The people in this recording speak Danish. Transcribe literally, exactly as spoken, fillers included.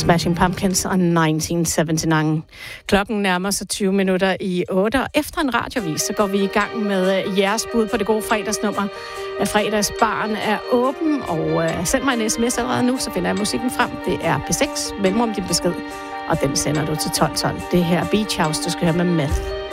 Smashing Pumpkins og nitten syvoghalvfems. Klokken nærmer sig tyve minutter i otte, og efter en radiovis, så går vi i gang med jeres bud på det gode fredagsnummer. Fredagsbaren er åben, og uh, send mig en sms allerede nu, så finder jeg musikken frem. Det er P seks, mellemrum din besked, og den sender du til tolv tolv. Det her Beach House, du skal høre med Meth.